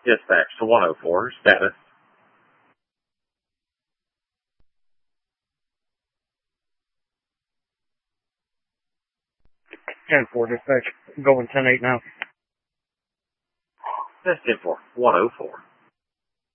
Dispatch to 104. Status. 10-4, dispatch. Going 10-8 now. That's 10-4. 104.